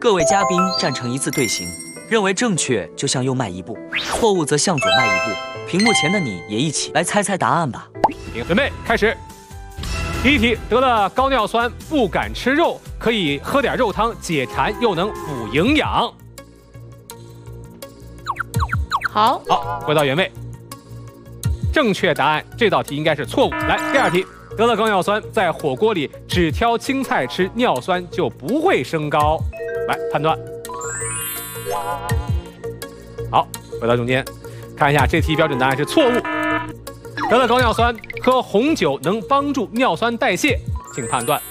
各位嘉宾站成一字队形，认为正确就向右迈一步，错误则向左迈一步。屏幕前的你也一起来猜猜答案吧。 准备开始。第一题，得了高尿酸不敢吃肉，可以喝点肉汤解馋，又能补营养。 好， 回到原位。正确答案，这道题应该是错误。来，第二题，得了高尿酸，在火锅里只挑青菜吃，尿酸就不会升高。来判断。好，回到中间，看一下这题标准答案是错误。得了高尿酸，喝红酒能帮助尿酸代谢，请判断。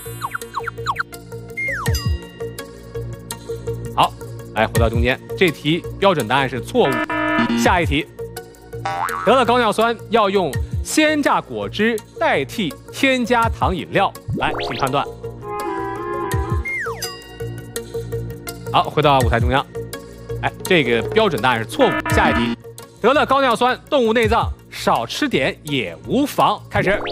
好，来回到中间，这题标准答案是错误。下一题，得了高尿酸要用鲜榨果汁代替添加糖饮料，来，请判断。好，回到舞台中央，哎，这个标准答案是错误。下一题，得了高尿酸，动物内脏少吃点也无妨。开始。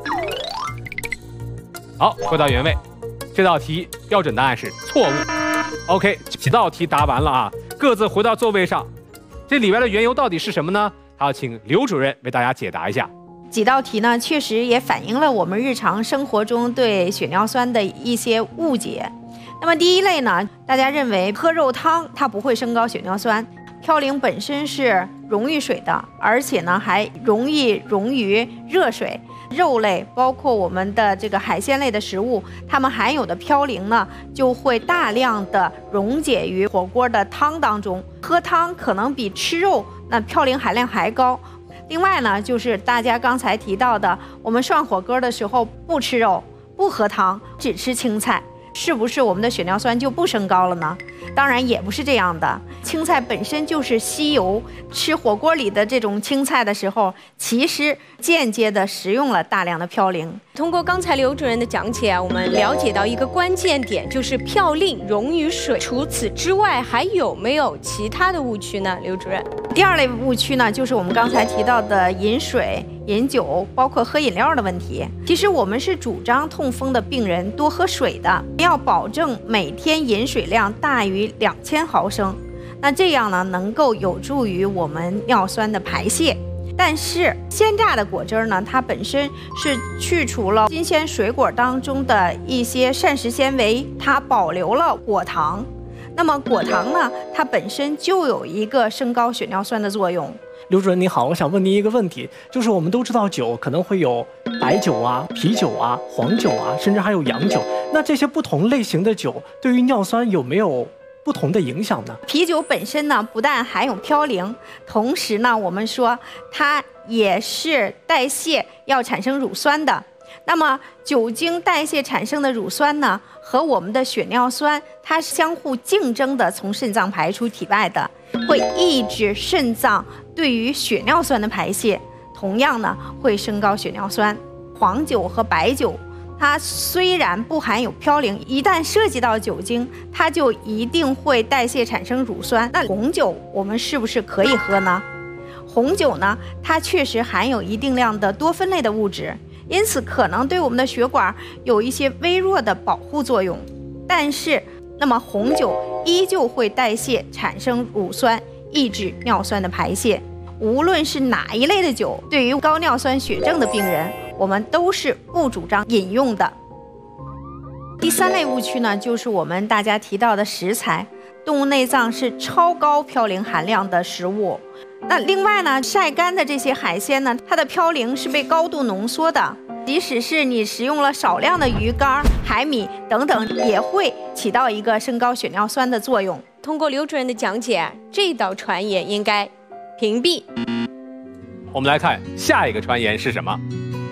好，回到原位，这道题标准答案是错误。OK， 几道题答完了啊，各自回到座位上。这里边的缘由到底是什么呢？好，请刘主任为大家解答一下。 几道题呢，确实也反映了我们日常生活中对血尿酸的一些误解。那么第一类呢，大家认为喝肉汤它不会升高血尿酸，嘌呤本身是溶于水的，而且呢还容易溶于热水。肉类包括我们的这个海鲜类的食物，它们含有的嘌呤呢就会大量的溶解于火锅的汤当中。喝汤可能比吃肉那嘌呤含量还高。另外呢，就是大家刚才提到的，我们涮火锅的时候不吃肉、不喝汤，只吃青菜，是不是我们的血尿酸就不升高了呢？当然也不是这样的，青菜本身就是稀油，吃火锅里的这种青菜的时候，其实间接的食用了大量的嘌呤。 通过刚才刘主任的讲解啊，我们了解到一个关键点，就是嘌呤溶于水。除此之外，还有没有其他的误区呢？刘主任， 第二类误区呢，就是我们刚才提到的饮水、饮酒，包括喝饮料的问题。其实我们是主张痛风的病人多喝水的，要保证每天饮水量大于2000毫升，那这样呢，能够有助于我们尿酸的排泄。但是鲜榨的果汁呢，它本身是去除了新鲜水果当中的一些膳食纤维，它保留了果糖。那么果糖呢，它本身就有一个升高血尿酸的作用。 刘主任你好，我想问您一个问题，就是我们都知道酒可能会有白酒啊、啤酒啊、黄酒啊，甚至还有洋酒。那这些不同类型的酒对于尿酸有没有不同的影响呢？ 啤酒本身呢，不但含有嘌呤，同时呢，我们说它也是代谢要产生乳酸的。那么酒精代谢产生的乳酸呢，和我们的血尿酸，它是相互竞争的从肾脏排出体外的，会抑制肾脏对于血尿酸的排泄，同样呢会升高血尿酸。黄酒和白酒，它虽然不含有嘌呤，一旦涉及到酒精，它就一定会代谢产生乳酸。那红酒我们是不是可以喝呢？红酒呢，它确实含有一定量的多酚类的物质，因此可能对我们的血管有一些微弱的保护作用。但是，那么红酒依旧会代谢产生乳酸，抑制尿酸的排泄。无论是哪一类的酒，对于高尿酸血症的病人，我们都是不主张饮用的。第三类误区呢，就是我们大家提到的食材，动物内脏是超高嘌呤含量的食物。那另外呢，晒干的这些海鲜呢，它的嘌呤是被高度浓缩的，即使是你食用了少量的鱼干、海米等等，也会起到一个升高血尿酸的作用。 通过刘主任的讲解，这道传言应该屏蔽。 我们来看下一个传言是什么？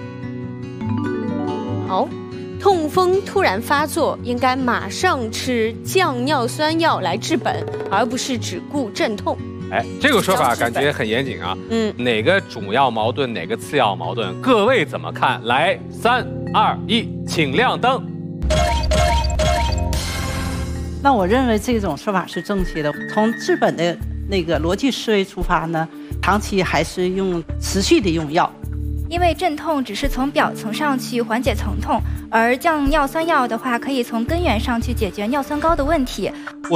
好，痛风突然发作，应该马上吃降尿酸药来治本，而不是只顾镇痛。 哎，这个说法感觉很严谨啊。哪个主要矛盾，哪个次要矛盾？各位怎么看？来，3、2、1，请亮灯。 那我认为这种说法是正确的。从治本的那个逻辑思维出发呢，长期还是持续的用药。 因为镇痛只是从表层上去缓解疼痛，而降尿酸药的话，可以从根源上去解决尿酸高的问题。